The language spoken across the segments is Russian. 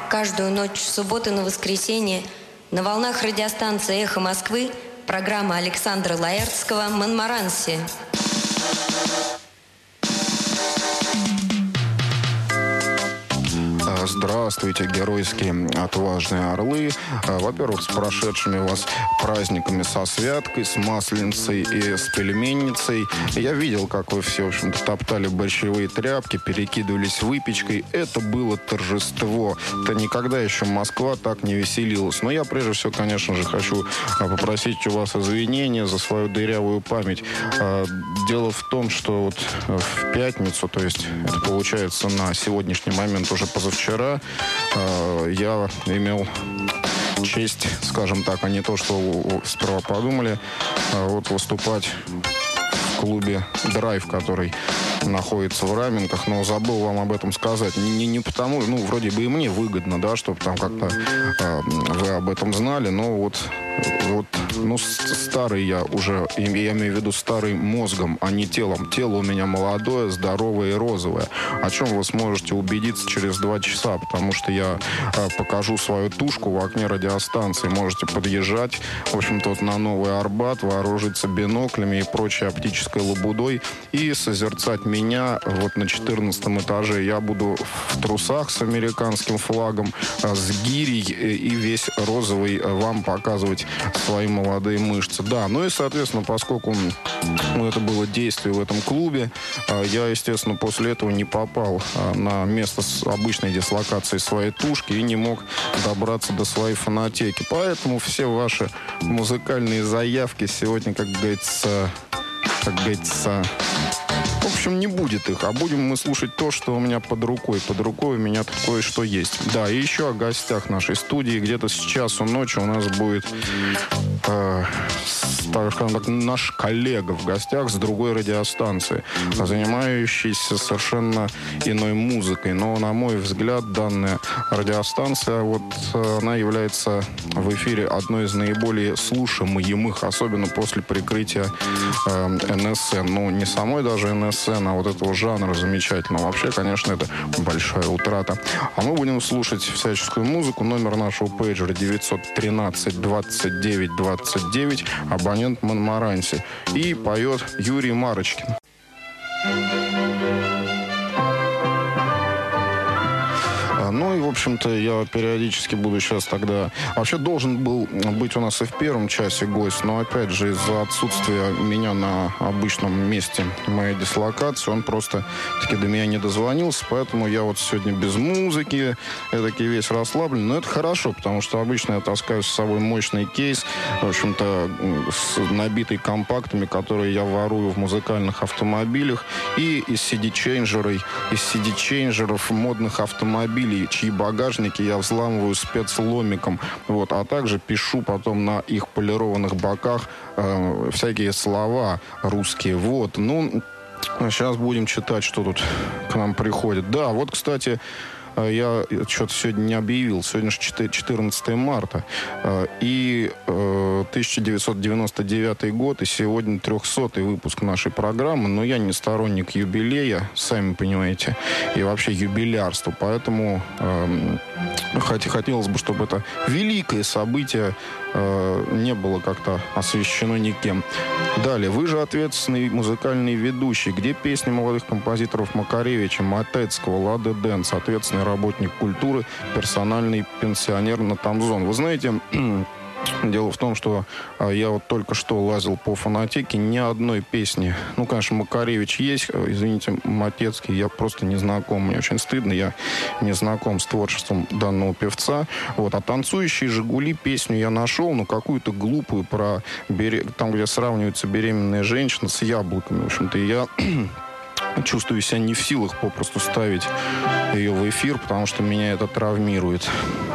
Каждую ночь с субботы на воскресенье на волнах радиостанции «Эхо Москвы» программа Александра Лаэртского «Монмаранси». Здравствуйте, геройские отважные орлы. Во-первых, с прошедшими вас праздниками, со святкой, с масленицей и с пельменницей. Я видел, как вы все, в общем-то, топтали борщевые тряпки, перекидывались выпечкой. Это было торжество. Это никогда еще Москва так не веселилась. Но я, прежде всего, конечно же, хочу попросить у вас извинения за свою дырявую память. Дело в том, что вот в пятницу, то есть это получается на сегодняшний момент уже позавчера, я имел честь, скажем так, а не то, что сперва подумали, вот выступать в клубе «Драйв», который находится в Раменках, но забыл вам об этом сказать. Не потому, ну, вроде бы и мне выгодно, да, чтобы там как-то вы об этом знали, но вот, ну, старый я уже, я имею в виду старый мозгом, а не телом. Тело у меня молодое, здоровое и розовое. О чем вы сможете убедиться через 2 часа, потому что я покажу свою тушку в окне радиостанции. Можете подъезжать, в общем-то, вот на Новый Арбат, вооружиться биноклями и прочей оптической лабудой и созерцать меня вот на 14 этаже. Я буду в трусах с американским флагом, с гирей и весь розовый вам показывать свои молодые мышцы. Да, ну и, соответственно, поскольку это было действие в этом клубе, я, естественно, после этого не попал на место обычной дислокации своей тушки и не мог добраться до своей фонотеки. Поэтому все ваши музыкальные заявки сегодня, как говорится, в общем, не будет их, а будем мы слушать то, что у меня под рукой. Под рукой у меня кое-что есть. Да, и еще о гостях нашей студии. Где-то с часу ночи у нас будет наш коллега в гостях с другой радиостанции, занимающийся совершенно иной музыкой. Но, на мой взгляд, данная радиостанция, вот она является в эфире одной из наиболее слушаемых, особенно после прикрытия НСН. Ну, не самой даже НСН, а вот этого жанра замечательного. Вообще, конечно, это большая утрата. А мы будем слушать всяческую музыку. Номер нашего пейджера 913 29 29, абонент Монмаранси. И поет Юрий Марочкин. Ну и, в общем-то, я периодически буду сейчас тогда... Вообще должен был быть у нас и в первом часе гость, но, опять же, из-за отсутствия меня на обычном месте моей дислокации, он просто-таки до меня не дозвонился, поэтому я вот сегодня без музыки, эдакий весь расслаблен. Но это хорошо, потому что обычно я таскаю с собой мощный кейс, в общем-то, набитый компактами, которые я ворую в музыкальных автомобилях, и из CD-чейнджеров модных автомобилей, чьи багажники я взламываю спецломиком. Вот, а также пишу потом на их полированных боках всякие слова русские. Вот, ну, сейчас будем читать, что тут к нам приходит. Да, вот, кстати, я что-то сегодня не объявил. Сегодня же 14 марта. И 1999 год, и сегодня 300-й выпуск нашей программы. Но я не сторонник юбилея, сами понимаете, и вообще юбилярства. Поэтому хотелось бы, чтобы это великое событие не было как-то освещено никем. Далее. Вы же ответственный музыкальный ведущий. Где песни молодых композиторов Макаревича, Матецкого, Лады Дэнс, ответственный работник культуры, персональный пенсионер на Тамзон? Вы знаете... Дело в том, что я вот только что лазил по фонотеке, ни одной песни. Ну, конечно, Макаревич есть, извините, Матецкий, я просто не знаком. Мне очень стыдно, я не знаком с творчеством данного певца. Вот. А «Танцующие Жигули» песню я нашел, но какую-то глупую про там, где сравниваются беременные женщины с яблоками. В общем-то, я чувствую себя не в силах попросту ставить ее в эфир, потому что меня это травмирует.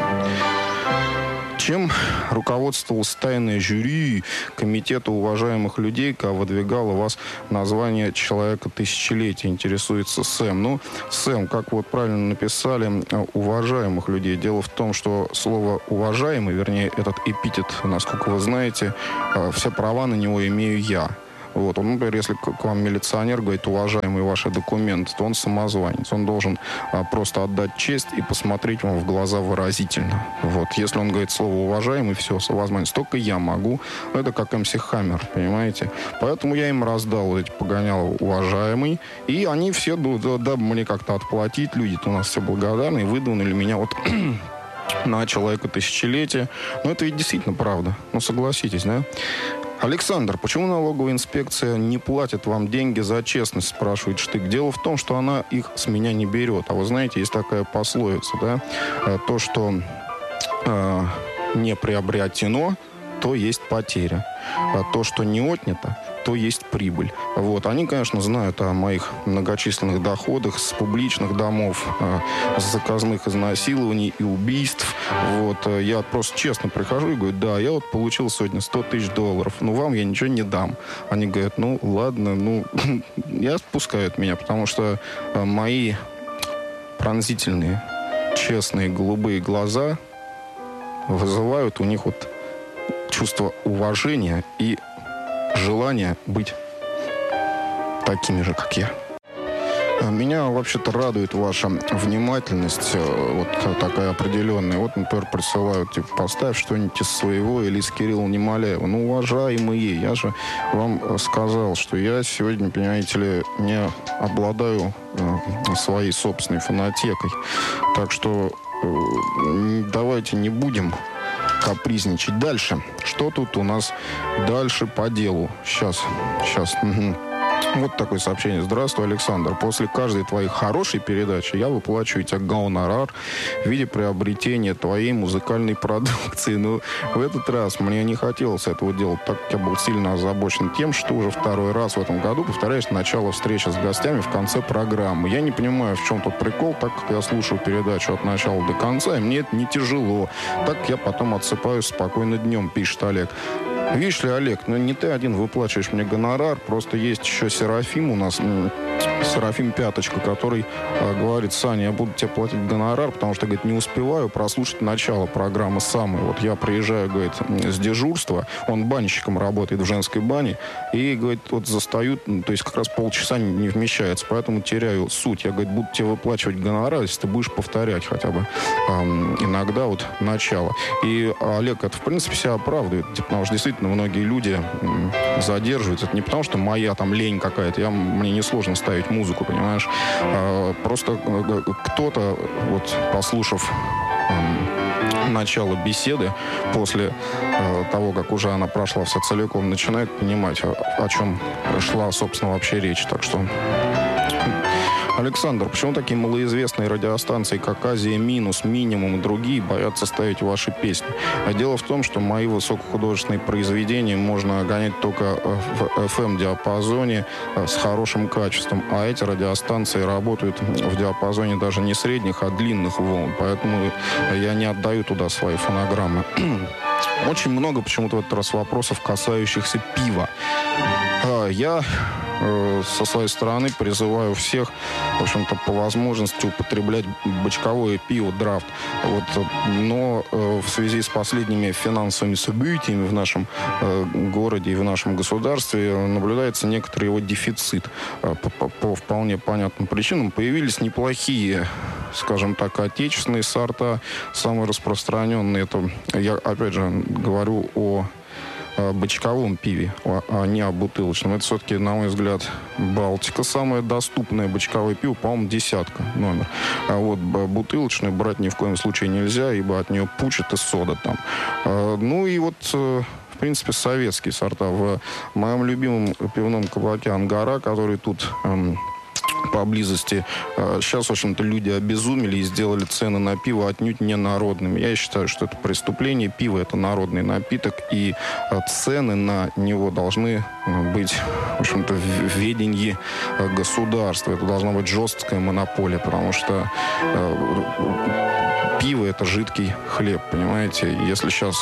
Чем руководствовалось тайное жюри комитета уважаемых людей, когда выдвигало вас название человека тысячелетия, интересуется Сэм. Ну, Сэм, как вот правильно написали, уважаемых людей. Дело в том, что слово «уважаемый», вернее, этот эпитет, насколько вы знаете, все права на него имею я. Вот. Он, например, если к вам милиционер говорит: уважаемые ваши документы, то он самозванец. Он должен просто отдать честь и посмотреть вам в глаза выразительно. Вот. Если он говорит слово уважаемый, все, самозванец. Только я могу. Это как МС Хаммер, понимаете? Поэтому я им раздал вот эти погоняла уважаемый. И они все, дабы мне как-то отплатить, люди-то у нас все благодарные, выдвинули меня вот на человека тысячелетия. Но это ведь действительно правда. Ну, согласитесь, да? Александр, почему налоговая инспекция не платит вам деньги за честность, спрашивает Штык. Дело в том, что она их с меня не берет. А вы знаете, есть такая пословица, да? То, что не приобретено, то есть потеря. А то, что не отнято, то есть прибыль. Вот. Они, конечно, знают о моих многочисленных доходах с публичных домов, с заказных изнасилований и убийств. Вот. Я просто честно прихожу и говорю: да, я вот получил сегодня $100 тысяч, но вам я ничего не дам. Они говорят: ну, ладно, ну, и отпускают меня, потому что мои пронзительные, честные, голубые глаза вызывают у них вот чувство уважения и желание быть такими же, как я. Меня вообще-то радует ваша внимательность, вот такая определенная. Вот, например, присылают, типа: поставь что-нибудь из своего или из Кирилла Немоляева. Ну, уважаемые, я же вам сказал, что я сегодня, понимаете ли, не обладаю своей собственной фонотекой. Так что давайте не будем капризничать. Дальше. Что тут у нас дальше по делу? Сейчас. Угу. Вот такое сообщение. Здравствуй, Александр. После каждой твоей хорошей передачи я выплачиваю тебе гонорар в виде приобретения твоей музыкальной продукции. Но в этот раз мне не хотелось этого делать, так как я был сильно озабочен тем, что уже второй раз в этом году повторяешь начало встречи с гостями в конце программы. Я не понимаю, в чем тут прикол, так как я слушаю передачу от начала до конца, и мне это не тяжело. Так я потом отсыпаюсь спокойно днем, пишет Олег. Видишь ли, Олег, ну не ты один выплачиваешь мне гонорар, просто есть еще Серафим у нас, Серафим Пяточка, который говорит: Саня, я буду тебе платить гонорар, потому что, говорит, не успеваю прослушать начало программы самой. Вот я приезжаю, говорит, с дежурства, он банщиком работает в женской бане, и, говорит, вот застают, ну, то есть как раз полчаса не вмещается, поэтому теряю суть. Я, говорит, буду тебе выплачивать гонорар, если ты будешь повторять хотя бы иногда вот начало. И Олег это, в принципе, себя оправдывает, потому что действительно многие люди задерживаются. Это не потому, что моя там лень какая-то, мне несложно ставить музыку, понимаешь? Просто кто-то, вот послушав начало беседы, после того, как уже она прошла вся целиком, начинает понимать, о чем шла, собственно, вообще речь. Так что... Александр, почему такие малоизвестные радиостанции, как «Азия Минус», «Минимум» и другие боятся ставить ваши песни? А дело в том, что мои высокохудожественные произведения можно гонять только в FM-диапазоне с хорошим качеством, а эти радиостанции работают в диапазоне даже не средних, а длинных волн, поэтому я не отдаю туда свои фонограммы. Очень много почему-то в этот раз вопросов, касающихся пива. Я со своей стороны призываю всех, в общем-то, по возможности употреблять бочковое пиво «Драфт». Вот, но в связи с последними финансовыми событиями в нашем городе и в нашем государстве наблюдается некоторый его дефицит. По вполне понятным причинам появились неплохие, скажем так, отечественные сорта. Самые распространенные, это, я опять же говорю о бочковом пиве, а не о бутылочном. Это все-таки, на мой взгляд, Балтика. Самое доступное бочковое пиво, по-моему, 10 номер. А вот бутылочную брать ни в коем случае нельзя, ибо от нее пучит и сода там. Ну и вот... В принципе, советские сорта. В моем любимом пивном кабаке «Ангара», который тут поблизости, сейчас, в общем-то, люди обезумели и сделали цены на пиво отнюдь не народными. Я считаю, что это преступление. Пиво – это народный напиток, и цены на него должны быть, в общем-то, в ведении государства. Это должна быть жесткая монополия, потому что пиво – это жидкий хлеб, понимаете? Если сейчас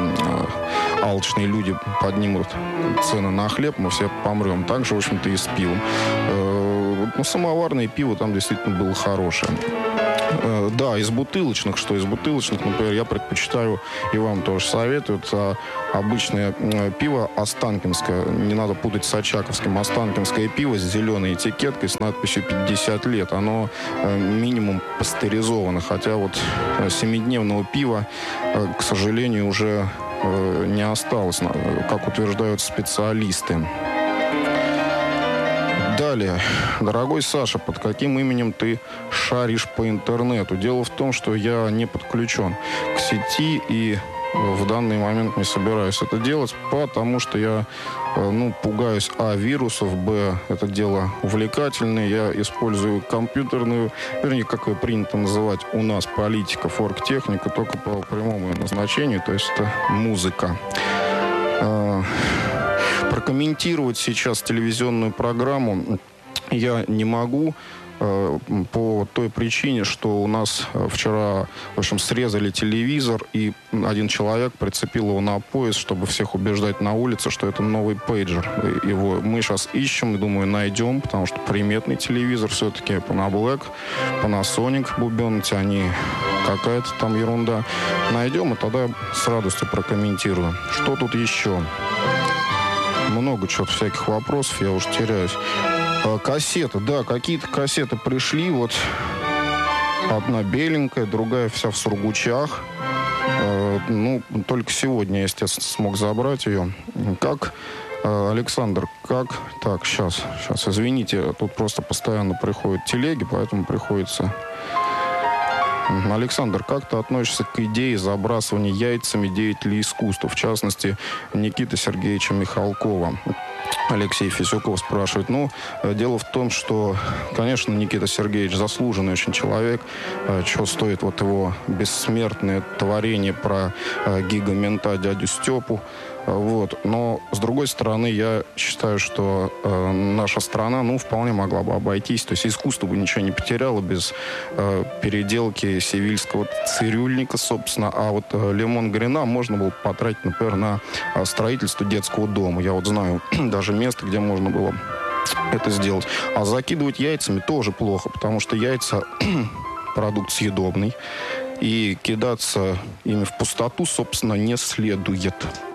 алчные люди поднимут цены на хлеб, мы все помрем. Так же, в общем-то, и с пивом. Ну, самоварное пиво там действительно было хорошее. Да, из бутылочных, например, я предпочитаю, и вам тоже советую, это обычное пиво останкинское, не надо путать с очаковским, останкинское пиво с зеленой этикеткой с надписью 50 лет, оно минимум пастеризовано, хотя вот 7-дневного пива, к сожалению, уже не осталось, как утверждают специалисты. Далее. Дорогой Саша, под каким именем ты шаришь по интернету? Дело в том, что я не подключен к сети и в данный момент не собираюсь это делать, потому что я, пугаюсь, вирусов, это дело увлекательное. Я использую компьютерную, вернее, как ее принято называть у нас, политика, форк-техника, только по прямому назначению, то есть это музыка. Прокомментировать сейчас телевизионную программу я не могу по той причине, что у нас вчера, в общем, срезали телевизор, и один человек прицепил его на пояс, чтобы всех убеждать на улице, что это новый пейджер. Его мы сейчас ищем, думаю, найдем, потому что приметный телевизор все-таки Panablack, Panasonic, бубенцы, они какая-то там ерунда. Найдем, и тогда с радостью прокомментирую. Что тут еще? Много чего-то, всяких вопросов, я уже теряюсь. Кассеты, да, какие-то кассеты пришли, вот одна беленькая, другая вся в сургучах. Только сегодня я, естественно, смог забрать ее. Как, Александр, как... Так, сейчас, извините, тут просто постоянно приходят телеги, поэтому приходится... Александр, как ты относишься к идее забрасывания яйцами деятелей искусства, в частности, Никиты Сергеевича Михалкова? Алексей Фисюков спрашивает. Дело в том, что, конечно, Никита Сергеевич заслуженный очень человек. Чего стоит вот его бессмертное творение про гигамента дядю Степу. Но, с другой стороны, я считаю, что наша страна, вполне могла бы обойтись. То есть искусство бы ничего не потеряло без переделки севильского цирюльника, собственно. А вот лимон Грина можно было потратить, например, на строительство детского дома. Я вот знаю даже место, где можно было это сделать. А закидывать яйцами тоже плохо, потому что яйца продукт съедобный. И кидаться ими в пустоту, собственно, не следует.